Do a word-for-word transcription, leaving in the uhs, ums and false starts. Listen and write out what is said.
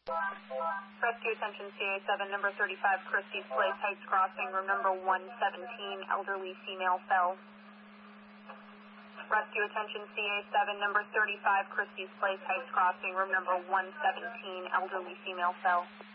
Rescue attention C A seven, number thirty-five, Christie's Place Heights Crossing, room number one seventeen, elderly female fell. Rescue attention C A seven, number thirty-five, Christie's Place Heights Crossing, room number one seventeen, elderly female fell.